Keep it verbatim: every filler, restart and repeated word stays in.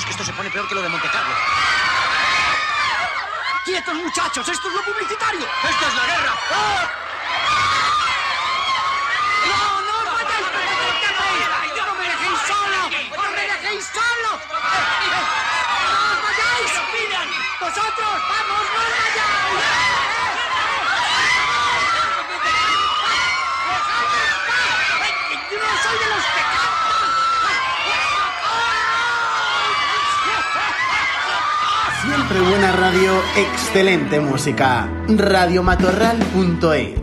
Vámonos, que esto se pone peor que lo de Monte Carlo. ¡Quietos, muchachos! ¡Esto es lo publicitario! ¡Esto es la guerra! ¡Ah! ¡No, no os vayáis! ¡No me dejéis solo! ¡No me dejéis solo! ¡No os vayáis! ¡Vosotros! ¡Vamos, no os vayáis! ¡Yo no soy de los que cantan! Siempre buena radio, excelente música. radiomatorral punto es